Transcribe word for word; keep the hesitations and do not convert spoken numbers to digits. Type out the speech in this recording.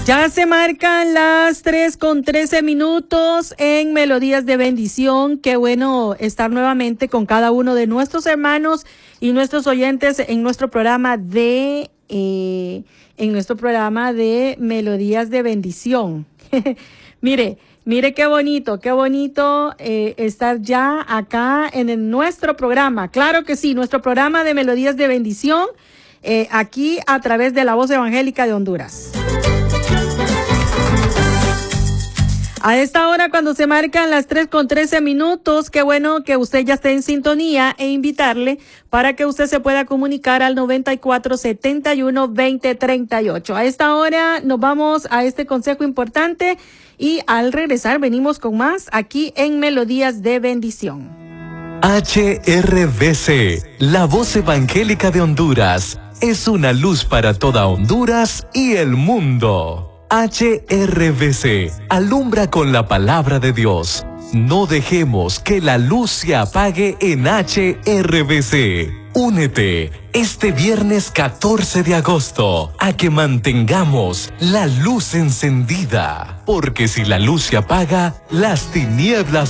Ya se marcan las tres con trece minutos en Melodías de Bendición. Qué bueno estar nuevamente con cada uno de nuestros hermanos y nuestros oyentes en nuestro programa de eh, en nuestro programa de Melodías de Bendición. Mire, mire qué bonito, qué bonito eh, estar ya acá en el, nuestro programa. Claro que sí, nuestro programa de Melodías de Bendición, eh, aquí a través de la Voz Evangélica de Honduras. A esta hora, cuando se marcan las tres con trece minutos, qué bueno que usted ya esté en sintonía e invitarle para que usted se pueda comunicar al noventa y cuatro, setenta y uno, veinte, treinta y ocho. A esta hora nos vamos a este consejo importante y al regresar venimos con más aquí en Melodías de Bendición. H R V C, la Voz Evangélica de Honduras, es una luz para toda Honduras y el mundo. H R V C, alumbra con la palabra de Dios. No dejemos que la luz se apague en H R V C. Únete este viernes catorce de agosto a que mantengamos la luz encendida. Porque si la luz se apaga, las tinieblas